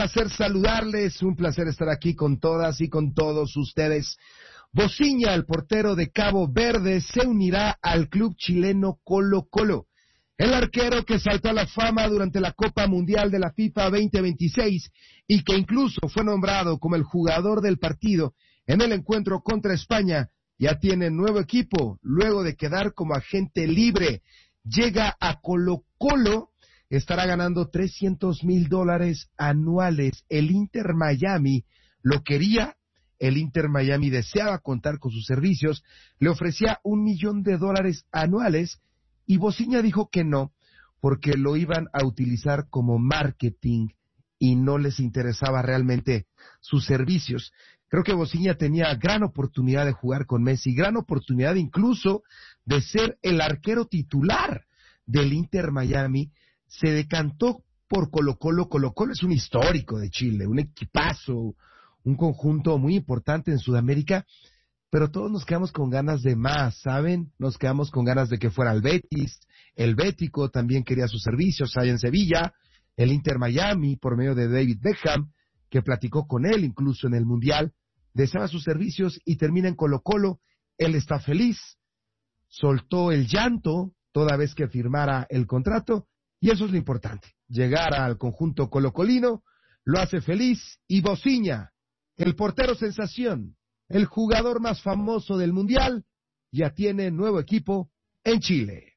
placer saludarles, un placer estar aquí con todas y con todos ustedes. Bociña, el portero de Cabo Verde, se unirá al club chileno Colo-Colo. El arquero que saltó a la fama durante la Copa Mundial de la FIFA 2026 y que incluso fue nombrado como el jugador del partido en el encuentro contra España, ya tiene nuevo equipo luego de quedar como agente libre. Llega a Colo-Colo, estará ganando $300,000 anuales. El Inter Miami lo quería, el Inter Miami deseaba contar con sus servicios, le ofrecía $1 millón anuales y Bociña dijo que no, porque lo iban a utilizar como marketing y no les interesaba realmente sus servicios. Creo que Bociña tenía gran oportunidad de jugar con Messi, gran oportunidad incluso de ser el arquero titular del Inter Miami. Se decantó por Colo-Colo. Colo-Colo es un histórico de Chile, un equipazo, un conjunto muy importante en Sudamérica, pero todos nos quedamos con ganas de más, ¿saben? Nos quedamos con ganas de que fuera el Betis, el Bético también quería sus servicios allá en Sevilla, el Inter Miami, por medio de David Beckham, que platicó con él incluso en el Mundial, deseaba sus servicios y termina en Colo-Colo. Él está feliz, soltó el llanto toda vez que firmara el contrato, y eso es lo importante, llegar al conjunto colocolino, lo hace feliz, y Bociña, el portero sensación, el jugador más famoso del Mundial, ya tiene nuevo equipo en Chile.